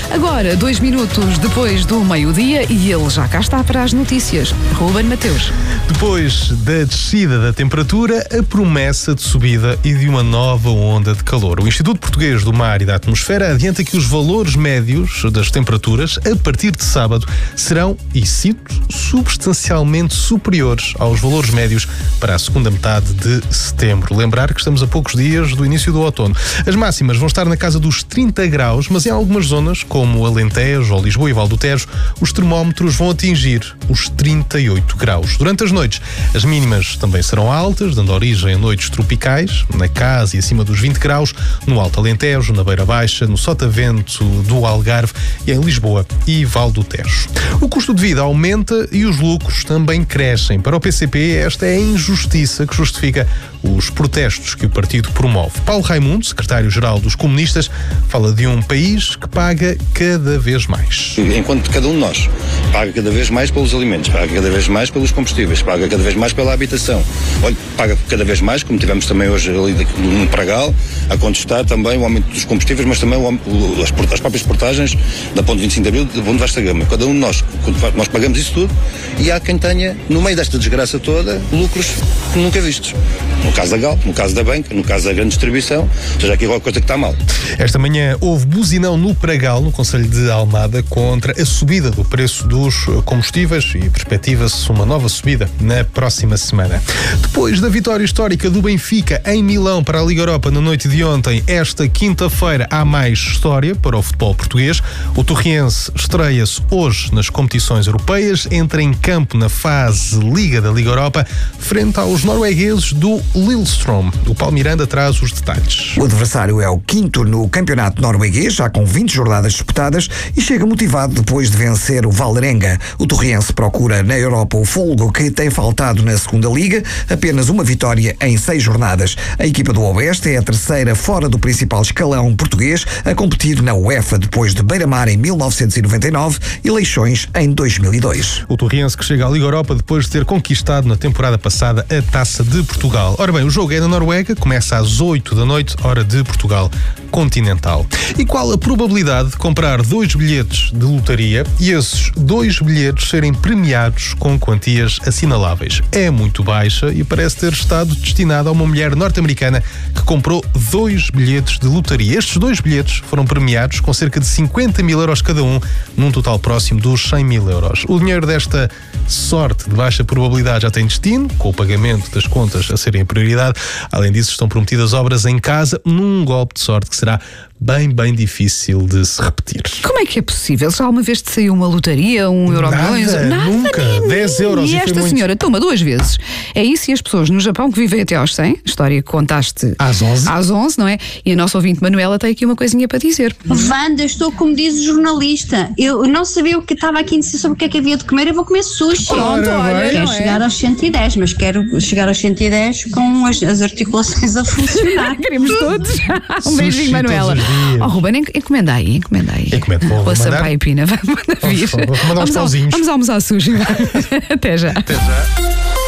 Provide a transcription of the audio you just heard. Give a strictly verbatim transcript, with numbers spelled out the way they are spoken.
Agora, dois minutos depois do meio-dia e ele já cá está para as notícias. Ruben Mateus. Depois da descida da temperatura, a promessa de subida e de uma nova onda de calor. O Instituto Português do Mar e da Atmosfera adianta que os valores médios das temperaturas, a partir de sábado, serão, e cito, substancialmente superiores aos valores médios para a segunda metade de setembro. Lembrar que estamos a poucos dias do início do outono. As máximas vão estar na casa dos trinta graus, mas em algumas zonas, como Alentejo ou Lisboa e Val do Tejo, os termómetros vão atingir os trinta e oito graus. Durante as noites, as mínimas também serão altas, dando origem a noites tropicais, na casa e acima dos vinte graus, no Alto Alentejo, na Beira Baixa, no Sotavento do Algarve e em Lisboa e Val do Tejo. O custo de vida aumenta e os lucros também crescem. Para o P C P, esta é a injustiça que justifica os protestos que o partido promove. Paulo Raimundo, secretário-geral dos comunistas, fala de um país que paga cada vez mais. Enquanto cada um de nós paga cada vez mais pelos alimentos, paga cada vez mais pelos combustíveis, paga cada vez mais pela habitação, olha, paga cada vez mais, como tivemos também hoje ali no Pragal, a contestar também o aumento dos combustíveis, mas também o, o, as, as próprias portagens da Ponte vinte e cinco de Abril, da Ponte Vasta Gama. Cada um de nós, nós pagamos isso tudo e há quem tenha, no meio desta desgraça toda, lucros nunca vistos. No caso da Galp, no caso da banca, no caso da grande distribuição, ou seja, aqui alguma coisa que está mal. Esta manhã houve buzinão no Pragal, no concelho de Almada, contra a subida do preço dos combustíveis e perspectiva-se uma nova subida na próxima semana. Depois da vitória histórica do Benfica em Milão para a Liga Europa na noite de ontem, esta quinta-feira há mais história para o futebol português. O Torriense estreia-se hoje nas competições europeias, entra em campo na fase Liga da Liga Europa, frente aos noruegueses do Lillestrøm. O Paulo Miranda traz os detalhes. O adversário é o quinto no campeonato norueguês, já com vinte jornadas disputadas, e chega motivado depois de vencer o Vålerenga. O Torriense procura na Europa o folgo que tem faltado na segunda liga, apenas uma vitória em seis jornadas. A equipa do Oeste é a terceira fora do principal escalão português a competir na UEFA, depois de Beira-Mar em mil novecentos e noventa e nove e Leixões em dois mil e dois. O Torriense que chega à Liga Europa depois de ter conquistado na temporada passada a Taça de Portugal. Ora bem, o jogo é na Noruega, começa às oito da noite, hora de Portugal continental. E qual a probabilidade de comprar dois bilhetes de lotaria e esses dois bilhetes serem premiados com quantias assinaláveis? É muito baixa e parece ter estado destinada a uma mulher norte-americana que comprou dois bilhetes de lotaria. Estes dois bilhetes foram premiados com cerca de cinquenta mil euros cada um, num total próximo dos cem mil euros. O dinheiro desta sorte de baixa probabilidade já tem destino, com o pagamento das contas a serem a prioridade. Além disso, estão prometidas obras em casa num golpe de sorte que será bem, bem difícil de se repetir. Como é que é possível? Já uma vez te saiu uma lotaria, um euro Nada, milhões? Nada, nunca. Nem, dez euros. E, e esta foi senhora muito... toma duas vezes. É isso, e as pessoas no Japão que vivem até aos cem, história que contaste às onze, às onze, não é? E a nossa ouvinte Manuela tem aqui uma coisinha para dizer. Wanda, estou como diz o jornalista. Eu não sabia o que estava aqui a dizer sobre o que é que havia de comer, eu vou comer sushi. Pronto, olha, quero não é? chegar aos cento e dez, mas quero chegar aos cento e dez com as, as articulações a funcionar. Queremos todos. Um Sushi beijinho, Manuela. todos os Oh, Ruben, encomenda aí, encomenda aí. Encomendo, vou Ou a mandar. Sampaio Pina, vai mandar vir. Vou mandar uns Vamos, ao, pauzinhos. vamos almoçar sushi. Até já. Até já.